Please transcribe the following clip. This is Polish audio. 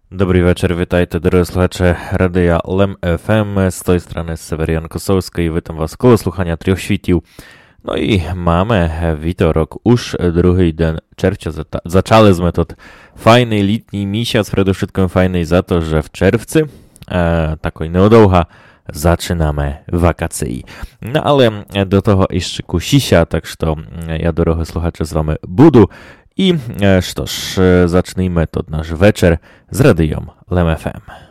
Dobry wieczór, witajcie drodzy słuchacze Radia Lem FM, z tej strony Severian Kosowski i witam was koło słuchania Trioch Świtił. No i mamy witorok, już drugi dzień czerwca, zaczęliśmy to fajny letni miesiąc, przede wszystkim fajny za to, że w czerwcu, takiej nieodoucha, zaczynamy wakacje. No ale do tego jeszcze kusisia, tak że ja drodzy słuchacze z wami budu. I sztoż, zacznijmy to nasz wieczór z Radią Lem FM.